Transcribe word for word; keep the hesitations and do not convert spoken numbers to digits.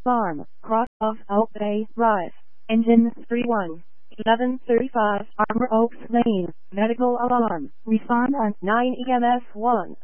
Farm, Cross of Oak Bay, Rise. Engine three one. eleven thirty-five, Armor Oaks Lane. Medical alarm. Respond on nine E M S one.